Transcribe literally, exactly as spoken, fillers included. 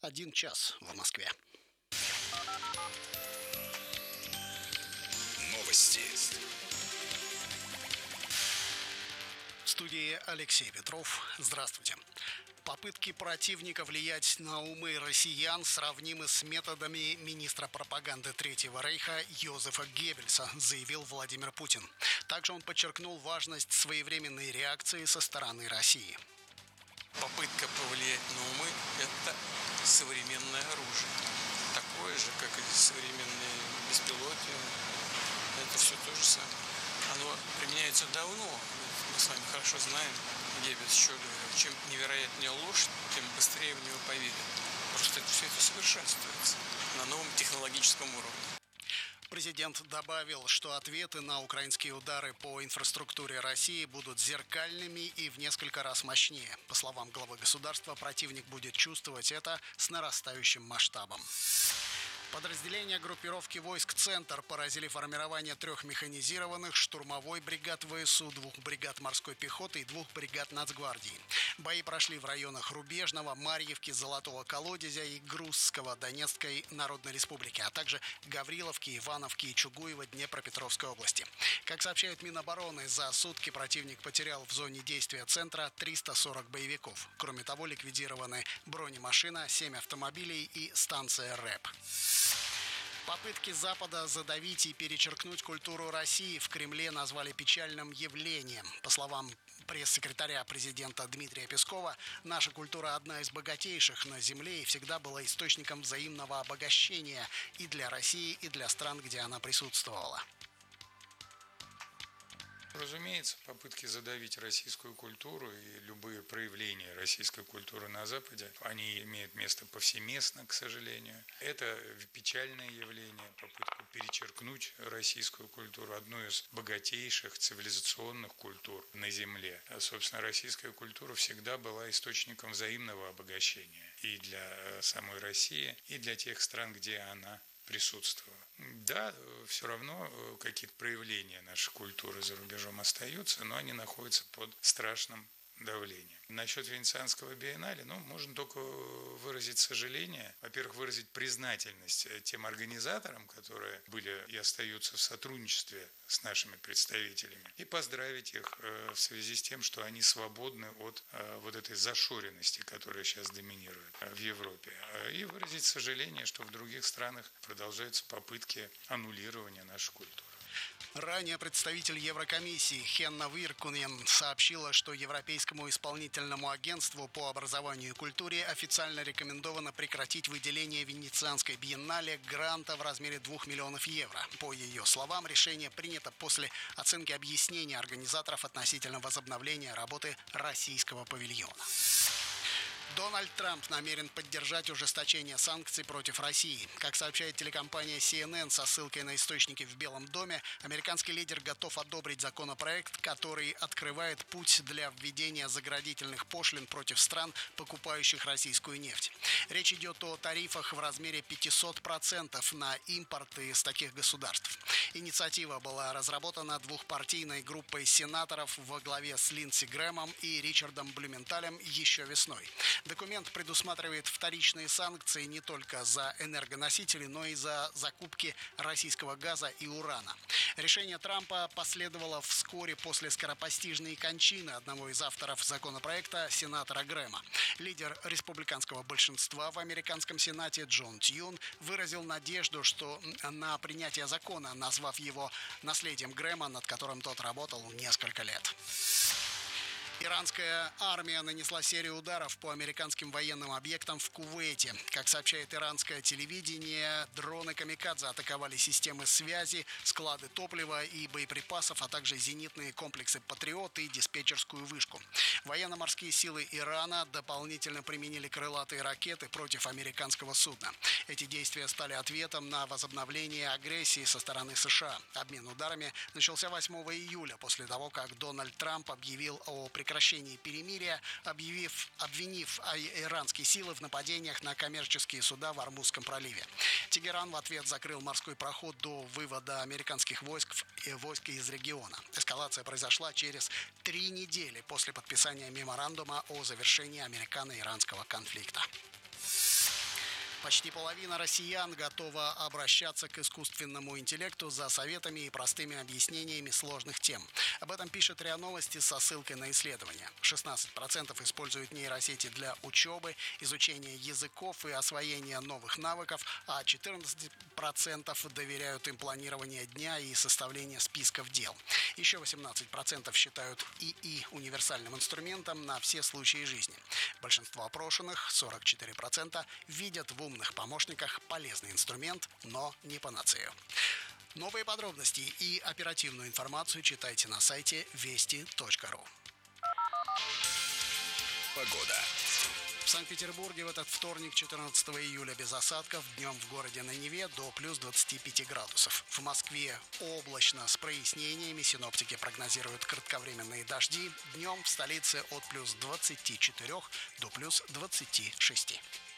Один час в Москве. Новости. В студии Алексей Петров. Здравствуйте. Попытки противника влиять на умы россиян сравнимы с методами министра пропаганды Третьего Рейха Йозефа Геббельса, заявил Владимир Путин. Также он подчеркнул важность своевременной реакции со стороны России. Попытка повлиять на умы – это современное оружие. Такое же, как и современные беспилотники. Это все то же самое. Оно применяется давно. Мы с вами хорошо знаем, Геббельс еще говорил, чем невероятнее ложь, тем быстрее в него поверят. Просто это все это совершенствуется на новом технологическом уровне. Президент добавил, что ответы на украинские удары по инфраструктуре России будут зеркальными и в несколько раз мощнее. По словам главы государства, противник будет чувствовать это с нарастающим масштабом. Подразделения группировки войск «Центр» поразили формирование трех механизированных, штурмовой бригад ВСУ, двух бригад морской пехоты и двух бригад Нацгвардии. Бои прошли в районах Рубежного, Марьевки, Золотого Колодезя и Грузского Донецкой Народной Республики, а также Гавриловки, Ивановки и Чугуева Днепропетровской области. Как сообщает Минобороны, за сутки противник потерял в зоне действия «Центра» триста сорок боевиков. Кроме того, ликвидированы бронемашина, семь автомобилей и станция РЭП. Попытки Запада задавить и перечеркнуть культуру России в Кремле назвали печальным явлением. По словам пресс-секретаря президента Дмитрия Пескова, наша культура одна из богатейших на Земле и всегда была источником взаимного обогащения и для России, и для стран, где она присутствовала. Разумеется, попытки задавить российскую культуру и любые проявления российской культуры на Западе, они имеют место повсеместно, к сожалению. Это печальное явление, попытка перечеркнуть российскую культуру, одну из богатейших цивилизационных культур на Земле. А, собственно, российская культура всегда была источником взаимного обогащения и для самой России, и для тех стран, где она присутствовала. Да, все равно какие-то проявления нашей культуры за рубежом остаются, но они находятся под страшным давлением. Насчет Венецианского биеннале, ну, можно только выразить сожаление, во-первых, выразить признательность тем организаторам, которые были и остаются в сотрудничестве с нашими представителями, и поздравить их в связи с тем, что они свободны от вот этой зашоренности, которая сейчас доминирует в Европе, и выразить сожаление, что в других странах продолжаются попытки аннулирования нашей культуры. Ранее представитель Еврокомиссии Хенна Виркунен сообщила, что Европейскому исполнительному агентству по образованию и культуре официально рекомендовано прекратить выделение Венецианской биеннале гранта в размере двух миллионов евро. По ее словам, решение принято после оценки объяснений организаторов относительно возобновления работы российского павильона. Дональд Трамп намерен поддержать ужесточение санкций против России. Как сообщает телекомпания си эн эн со ссылкой на источники в Белом доме, американский лидер готов одобрить законопроект, который открывает путь для введения заградительных пошлин против стран, покупающих российскую нефть. Речь идет о тарифах в размере пятьсот процентов на импорт из таких государств. Инициатива была разработана двухпартийной группой сенаторов во главе с Линдси Грэмом и Ричардом Блюменталем еще весной. Документ предусматривает вторичные санкции не только за энергоносители, но и за закупки российского газа и урана. Решение Трампа последовало вскоре после скоропостижной кончины одного из авторов законопроекта, сенатора Грэма. Лидер республиканского большинства в американском Сенате Джон Тьюн выразил надежду, что на принятие закона, назвав его наследием Грэма, над которым тот работал несколько лет. Иранская армия нанесла серию ударов по американским военным объектам в Кувейте. Как сообщает иранское телевидение, дроны «Камикадзе» атаковали системы связи, склады топлива и боеприпасов, а также зенитные комплексы «Патриот» и диспетчерскую вышку. Военно-морские силы Ирана дополнительно применили крылатые ракеты против американского судна. Эти действия стали ответом на возобновление агрессии со стороны США. Обмен ударами начался восьмого июля, после того, как Дональд Трамп объявил о прекращении прекращении перемирия, объявив, обвинив иранские силы в нападениях на коммерческие суда в Ормузском проливе. Тегеран в ответ закрыл морской проход до вывода американских войск, войск из региона. Эскалация произошла через три недели после подписания меморандума о завершении американо-иранского конфликта. Почти половина россиян готова обращаться к искусственному интеллекту за советами и простыми объяснениями сложных тем. Об этом пишет РИА Новости со ссылкой на исследование. шестнадцать процентов используют нейросети для учебы, изучения языков и освоения новых навыков, а четырнадцать процентов доверяют им планирование дня и составление списков дел. Еще восемнадцать процентов считают ИИ универсальным инструментом на все случаи жизни. Большинство опрошенных, сорок четыре процента, видят в умных помощниках полезный инструмент, но не панацею. Новые подробности и оперативную информацию читайте на сайте вести точка ру. Погода. В Санкт-Петербурге в этот вторник, четырнадцатого июля, без осадков, днем в городе на Неве до плюс двадцати пяти градусов. В Москве облачно с прояснениями, синоптики прогнозируют кратковременные дожди. Днем в столице от плюс двадцати четырёх до плюс двадцати шести.